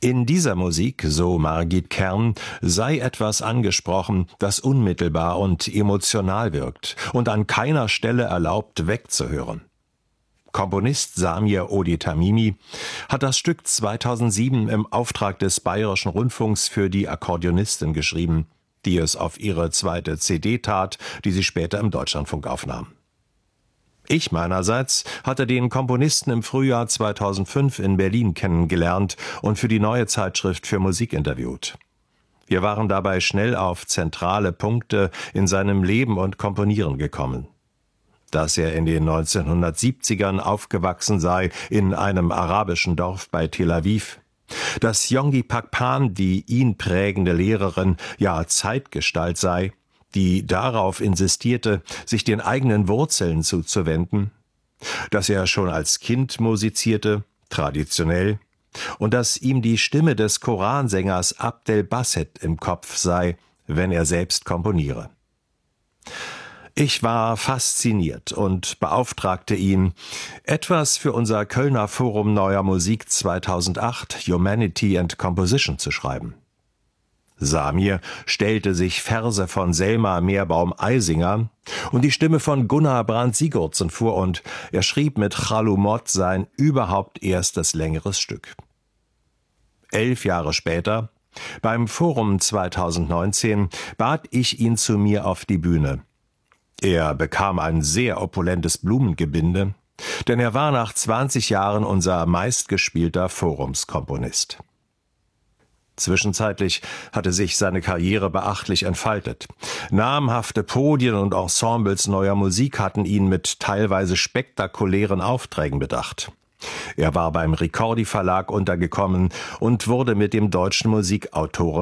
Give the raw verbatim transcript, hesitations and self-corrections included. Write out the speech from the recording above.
In dieser Musik, so Margit Kern, sei etwas angesprochen, das unmittelbar und emotional wirkt und an keiner Stelle erlaubt, wegzuhören. Komponist Samir Odi-Tamimi hat das Stück zweitausendsieben im Auftrag des Bayerischen Rundfunks für die Akkordeonistin geschrieben, die es auf ihre zweite C D tat, die sie später im Deutschlandfunk aufnahm. Ich meinerseits hatte den Komponisten im Frühjahr zweitausendfünf in Berlin kennengelernt und für die Neue Zeitschrift für Musik interviewt. Wir waren dabei schnell auf zentrale Punkte in seinem Leben und Komponieren gekommen. Dass er in den neunzehnhundertsiebzigern aufgewachsen sei in einem arabischen Dorf bei Tel Aviv, dass Yonggi Pakpan die ihn prägende Lehrerin, ja Zeitgestalt sei, die darauf insistierte, sich den eigenen Wurzeln zuzuwenden, dass er schon als Kind musizierte, traditionell, und dass ihm die Stimme des Koransängers Abdel Basset im Kopf sei, wenn er selbst komponiere. Ich war fasziniert und beauftragte ihn, etwas für unser Kölner Forum Neuer Musik zweitausendacht, Humanity and Composition, zu schreiben. Samir stellte sich Verse von Selma Meerbaum-Eisinger und die Stimme von Gunnar Brandt-Sigurdsson vor und er schrieb mit Chalumot sein überhaupt erstes längeres Stück. Elf Jahre später, beim Forum zweitausendneunzehn, bat ich ihn zu mir auf die Bühne. Er bekam ein sehr opulentes Blumengebinde, denn er war nach zwanzig Jahren unser meistgespielter Forumskomponist. Zwischenzeitlich hatte sich seine Karriere beachtlich entfaltet. Namhafte Podien und Ensembles Neuer Musik hatten ihn mit teilweise spektakulären Aufträgen bedacht. Er war beim Ricordi Verlag untergekommen und wurde mit dem Deutschen Musikautoren